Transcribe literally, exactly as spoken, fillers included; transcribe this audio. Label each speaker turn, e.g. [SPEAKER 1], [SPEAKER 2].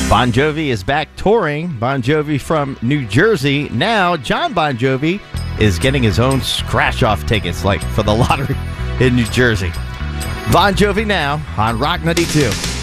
[SPEAKER 1] Bon Jovi is back touring. Bon Jovi from New Jersey. Now, John Bon Jovi is getting his own scratch-off tickets, like for the lottery in New Jersey. Bon Jovi now on Rock ninety-two.